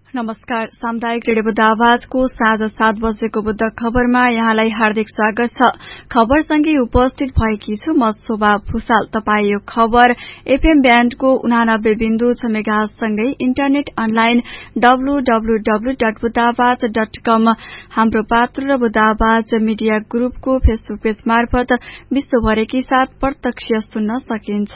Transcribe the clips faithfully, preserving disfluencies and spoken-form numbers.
नमस्कार। सामुदायिक रेडियो बुद्ध आवाजको साँझ सात बजेको बुद्ध खबरमा यहाँलाई हार्दिक स्वागत छ। खबरसँगै उपस्थित भएकी छु म शोभा भूषाल। तपाई यो खबर एफएम ब्यान्डको उनानब्बे बिन्दु छ मेगाहर्जसँगै internet online W W W dot बुद्धावाज dot कम, हाम्रो पात्र र बुद्ध आवाज मिडिया ग्रुपको फेसबुक पेज मार्फत विश्वभरिकै साथ प्रत्यक्ष सुन्न सकिन्छ।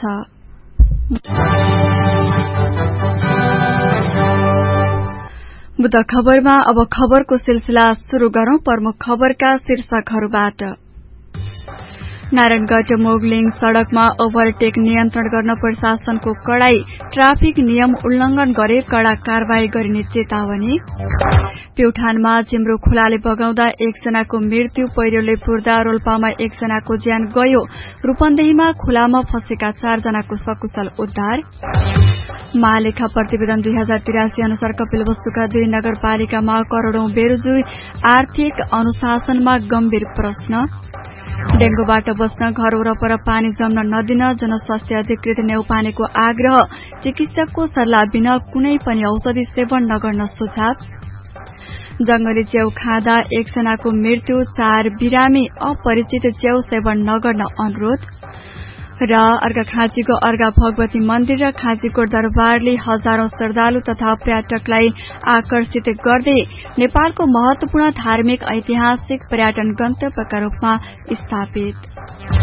बुद्ध खबरमा अब खबरको सिलसिला शुरू गरौं। प्रमुख खबरका शीर्षकहरूबाट। नारायणगढ़ मोगलिङ सड़कमा ओभरटेक नियन्त्रण गर्न प्रशासनको कड़ाई, ट्राफिक नियम उल्लंघन गरे कड़ा कारवाही गरिने चेतावनी। प्युठानमा जिम्रो खोलाले बगाउँदा एकजनाको मृत्यु, पहिरोले पुर्दा रोल्पामा एकजनाको ज्यान गयो। रूपन्देहीमा खोलामा फँसेका चारजनाको सकुशल उद्धार। महालेखा प्रतिवेदन दुई हजार तिरासी अनुसार कपिलवस्तुका दुई नगरपालिकामा करोड़ौं बेरोजगारी, आर्थिक अनुशासनमा गम्भीर प्रश्न। डेंगूबाट बस्न घर वरपर पानी जम्न नदिन जनस्वास्थ्य अधिकृत नेउपानेको आग्रह, चिकित्सकको सल्लाह बिना कुनै पनि औषधि सेवन नगर्न सुझाव। जंगली च्याउ खाँदा एकजनाको मृत्यु, चार बिरामी, अपरिचित च्याउ सेवन नगर्न अनुरोध। र अर्घाखाँचीको अर्घा भगवती मन्दिर र खाँचीकोट दरबारले हजारौं श्रद्धालु तथा पर्यटकलाई आकर्षित गर्दै नेपालको महत्वपूर्ण धार्मिक ऐतिहासिक पर्यटन गन्तव्यका रूपमा स्थापित।